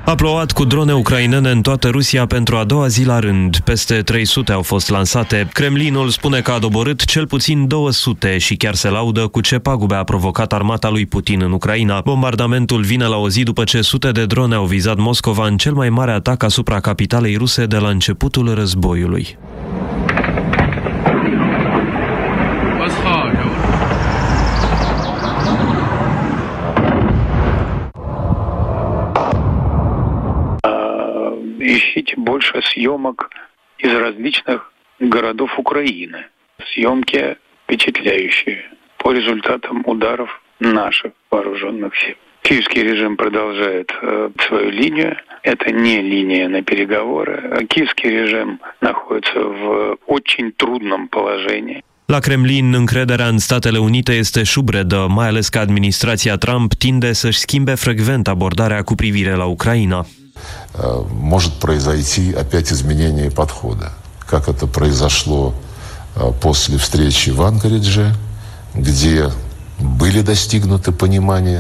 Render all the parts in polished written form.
A plouat cu drone ucrainene în toată Rusia pentru a doua zi la rând. Peste 300 au fost lansate. Kremlinul spune că a doborât cel puțin 200 și chiar se laudă cu ce pagube a provocat armata lui Putin în Ucraina. Bombardamentul vine la o zi după ce sute de drone au vizat Moscova în cel mai mare atac asupra capitalei ruse de la începutul războiului. Ищите больше съемок из различных городов Украины. Съемки впечатляющие по результатам ударов наших вооруженных сил. Киевский режим продолжает свою линию. Это не линия на переговоры. Киевский режим находится в очень трудном положении. La Kremlin, încrederea în Statele Unite este șubredă, mai ales că administrația Trump tinde să-și schimbe frecvent abordarea cu privire la Ucraina. Может произойти опять изменение подхода, как это произошло после встречи в Анкоридже, где были достигнуты понимания.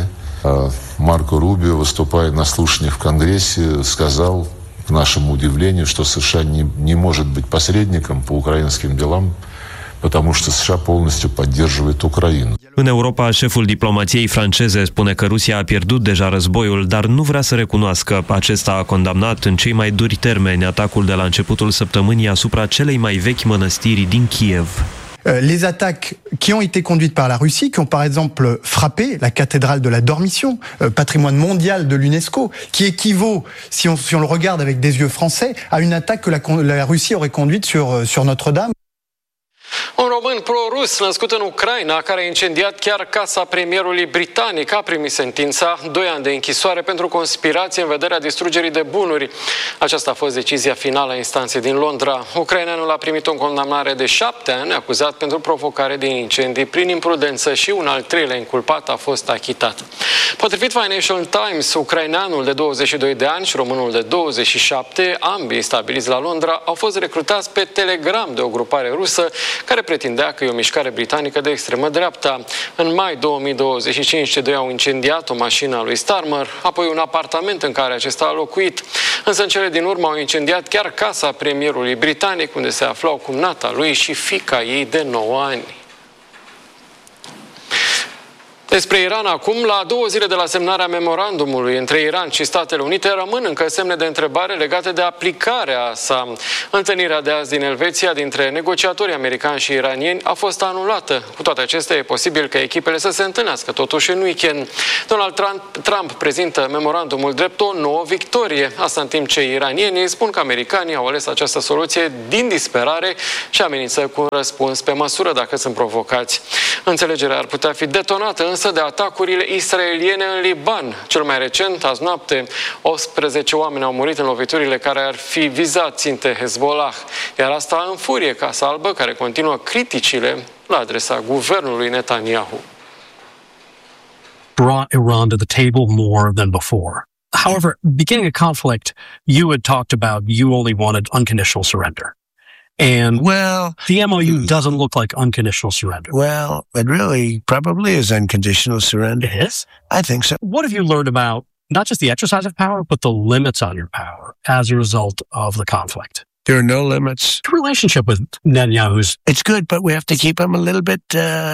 Марко Рубио, выступая на слушаниях в Конгрессе, сказал, к нашему удивлению, что США не может быть посредником по украинским делам, потому что США полностью поддерживает Украину. În Europa, șeful diplomației franceze spune că Rusia a pierdut deja războiul, dar nu vrea să recunoască. Acesta a condamnat în cei mai duri termeni atacul de la începutul săptămânii asupra celei mai vechi mănăstiri din Kiev. Les attaques qui ont été conduites par la Russie, qui ont par exemple frappé la cathédrale de la Dormition, patrimoine mondial de l'UNESCO, qui équivaut, si on le regarde avec des yeux français, à une attaque que la Russie aurait conduite sur Notre-Dame. Un român pro-rus născut în Ucraina, care a incendiat chiar casa premierului britanic, a primit sentința 2 ani de închisoare pentru conspirație în vederea distrugerii de bunuri. Aceasta a fost decizia finală a instanței din Londra. Ucraineanul a primit o condamnare de 7 ani, acuzat pentru provocare de incendii prin imprudență, și un al treilea inculpat a fost achitat. Potrivit Financial Times, ucraineanul de 22 de ani și românul de 27, ambii stabiliți la Londra, au fost recrutați pe Telegram de o grupare rusă care pretindea că e o mișcare britanică de extremă dreapta. În mai 2025, cei doi au incendiat o mașină a lui Starmer, apoi un apartament în care acesta a locuit. Însă în cele din urmă au incendiat chiar casa premierului britanic, unde se aflau cumnata lui și fiica ei de 9 ani. Despre Iran acum, la 2 zile de la semnarea memorandumului între Iran și Statele Unite, rămân încă semne de întrebare legate de aplicarea sa. Întâlnirea de azi din Elveția dintre negociatorii americani și iranieni a fost anulată. Cu toate acestea, e posibil ca echipele să se întâlnească totuși în weekend. Donald Trump prezintă memorandumul drept o nouă victorie. Asta în timp ce iranienii spun că americanii au ales această soluție din disperare și amenință cu un răspuns pe măsură dacă sunt provocați. Înțelegerea ar putea fi detonată însă de atacurile israeliene în Liban. Cel mai recent, azi noapte, 18 oameni au murit în loviturile care ar fi vizat ținte Hezbollah. Iar asta înfurie Casa Albă, care continuă criticile la adresa guvernului Netanyahu. Brought Iran to the table more than before. However, beginning a conflict, you had talked about you only wanted unconditional surrender. And the MOU doesn't look like unconditional surrender. Well, it really probably is unconditional surrender. It is? I think so. What have you learned about not just the exercise of power, but the limits on your power as a result of the conflict? There are no limits. The relationship with Netanyahu's... It's good, but we have to keep him a little bit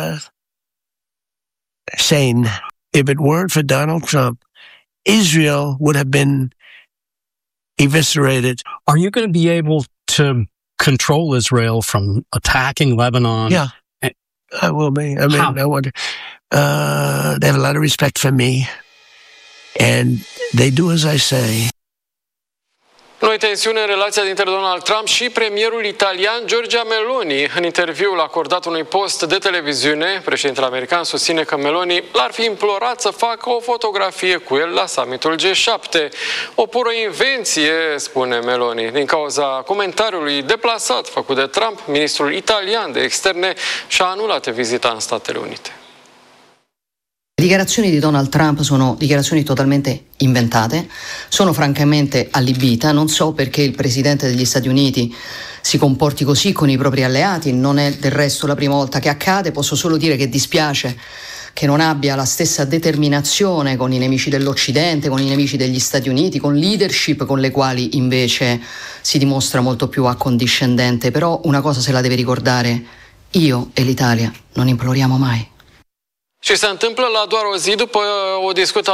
sane. If it weren't for Donald Trump, Israel would have been eviscerated. Are you going to be able to control Israel from attacking Lebanon? Yeah, I will be. I mean, I wonder. They have a lot of respect for me, and they do as I say. Noi tensiune în relația dintre Donald Trump și premierul italian Giorgia Meloni. În interviul acordat unui post de televiziune, președintele american susține că Meloni l-ar fi implorat să facă o fotografie cu el la summitul G7. O pură invenție, spune Meloni. Din cauza comentariului deplasat făcut de Trump, ministrul italian de externe și-a anulat vizita în Statele Unite. Le dichiarazioni di Donald Trump sono dichiarazioni totalmente inventate, sono francamente allibita, non so perché il Presidente degli Stati Uniti si comporti così con i propri alleati, non è del resto la prima volta che accade, posso solo dire che dispiace che non abbia la stessa determinazione con i nemici dell'Occidente, con i nemici degli Stati Uniti, con leadership con le quali invece si dimostra molto più accondiscendente. Però una cosa se la deve ricordare: io e l'Italia non imploriamo mai. Și se întâmplă la doar o zi după o discuție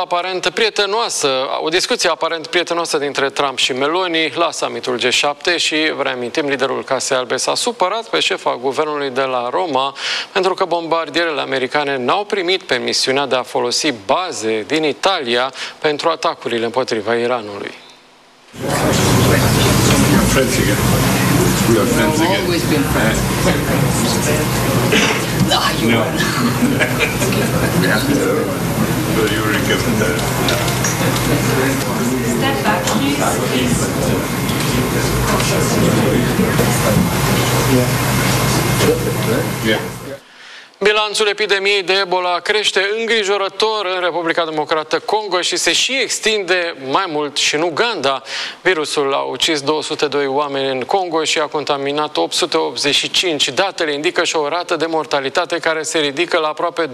aparent prietenoasă dintre Trump și Meloni la summitul G7 și, reamintim, liderul Casei Albe s-a supărat pe șefa guvernului de la Roma pentru că bombardierele americane n-au primit permisiunea de a folosi baze din Italia pentru atacurile împotriva Iranului. No. Step back, please. Yeah. Bilanțul epidemiei de Ebola crește îngrijorător în Republica Democrată Congo și se și extinde mai mult și în Uganda. Virusul a ucis 202 oameni în Congo și a contaminat 885. Datele indică și o rată de mortalitate care se ridică la aproape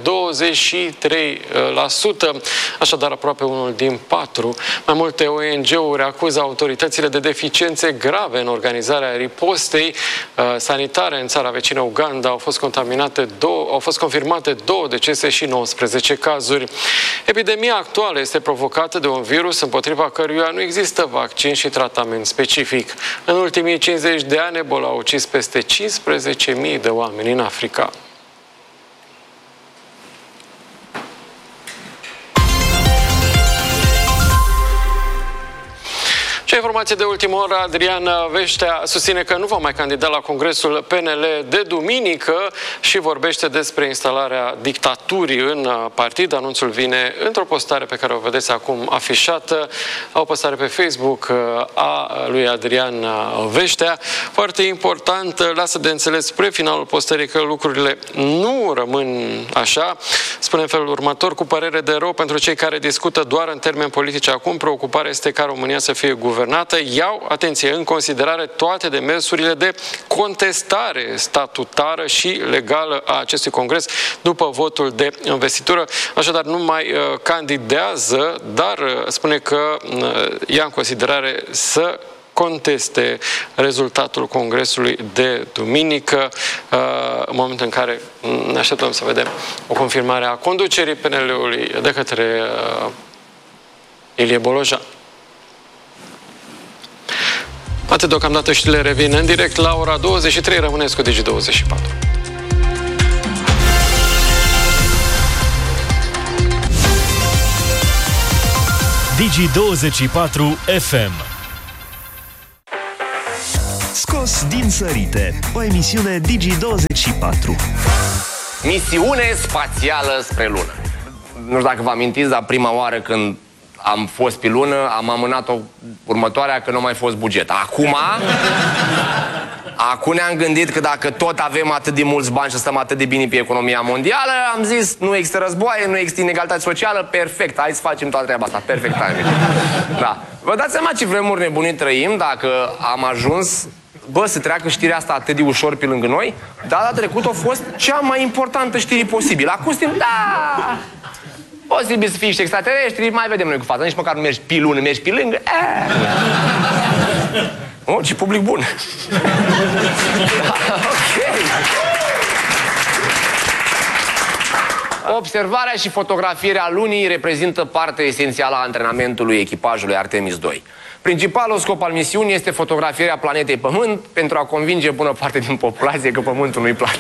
23%, așadar aproape 1 din 4. Mai multe ONG-uri acuză autoritățile de deficiențe grave în organizarea ripostei sanitare în țara vecină Uganda. Au fost confirmate 2 decese și 19 cazuri. Epidemia actuală este provocată de un virus împotriva căruia nu există vaccin și tratament specific. În ultimii 50 de ani, Ebola a ucis peste 15.000 de oameni în Africa. Și informație de ultimă oră: Adrian Veștea susține că nu va mai candida la Congresul PNL de duminică și vorbește despre instalarea dictaturii în partid. Anunțul vine într-o postare pe care o vedeți acum afișată, o postare pe Facebook a lui Adrian Veștea. Foarte important, lasă de înțeles spre finalul postării că lucrurile nu rămân așa. Spune în felul următor: cu părere de rău pentru cei care discută doar în termeni politici acum, preocuparea este ca România să fie guvernată. Iau, atenție, în considerare toate demersurile de contestare statutară și legală a acestui congres după votul de investitură. Așadar, nu mai candidează, dar spune că ia în considerare să conteste rezultatul congresului de duminică, în momentul în care ne așteptăm să vedem o confirmare a conducerii PNL-ului de către Ilie Bolojan. Atât deocamdată, știrile revin în direct la ora 23. Rămâneți cu Digi24. Digi24 FM. Scos din sărite, o emisiune Digi24. Misiune spațială spre lună. Nu știu dacă vă amintiți, dar prima oară când am fost pe lună, am amânat-o următoarea că nu a mai fost buget. Acum ne-am gândit că dacă tot avem atât de mulți bani și stăm atât de bine pe economia mondială, am zis, nu există războaie, nu există inegalitate socială, perfect, hai să facem toată treaba asta, perfect. Da. Vă dați seama ce vremuri nebunii trăim dacă am ajuns, să treacă știrea asta atât de ușor pe lângă noi, dar data trecută a fost cea mai importantă știre posibilă. Acum suntem, da... Posibil să fie și extraterestri, mai vedem noi cu fața. Nici măcar nu mergi pe lună, mergi pe lângă. Oh, ce public bun! Observarea și fotografierea lunii reprezintă parte esențială a antrenamentului echipajului Artemis 2. Principalul scop al misiunii este fotografierea planetei Pământ pentru a convinge bună parte din populație că Pământul nu-i plat.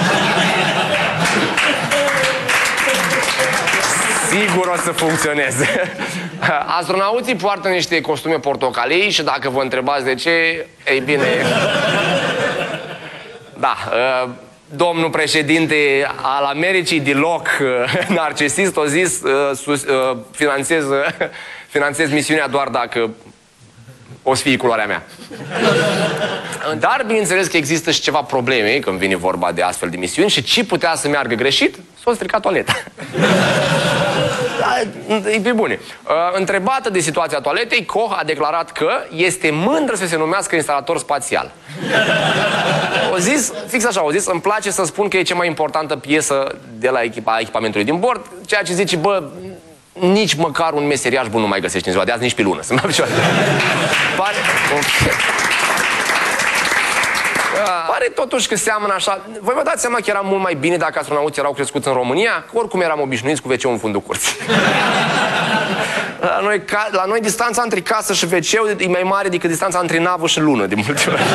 Sigur o să funcționeze. Astronauții poartă niște costume portocalii și dacă vă întrebați de ce, ei bine... Da, domnul președinte al Americii, Diloc, narcisist, a zis, finanțez misiunea doar dacă o să fie culoarea mea. Dar, bineînțeles că există și ceva probleme când vine vorba de astfel de misiuni și ce putea să meargă greșit? S-a stricat toaleta. E pe bune. Întrebată de situația toaletei, Koch a declarat că este mândră să se numească instalator spațial. O zis, fix așa, o zis, îmi place să spun că e cea mai importantă piesă de la echipamentului din bord, ceea ce zice, bă, nici măcar un meseriaș bun nu mai găsești în ziua de azi, nici pe lună. Pare totuși că seamănă așa. Voi vă dați seama că era mult mai bine dacă astronauții erau crescuți în România? Că oricum eram obișnuiți cu WC-ul în fundul curții. La noi distanța între casă și WC e mai mare decât distanța între navă și lună, de multe ori.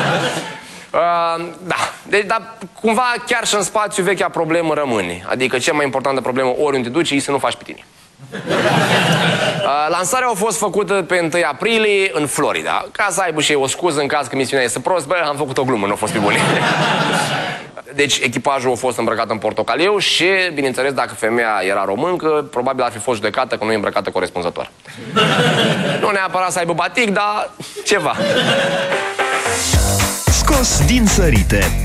Da. Deci, dar cumva chiar și în spațiu vechea problemă rămâne. Adică cea mai importantă problemă oriunde te duci e să nu faci pe tine. Lansarea a fost făcută pe 1 aprilie în Florida, ca să aibă și o scuză în caz că misiunea este prost. Bă, am făcut o glumă, nu a fost pe bune. Deci echipajul a fost îmbrăcat în portocaliu și, bineînțeles, dacă femeia era româncă, probabil ar fi fost judecată că nu e îmbrăcată corespunzător. Nu neapărat să aibă batic, dar ceva. Scos din sărite.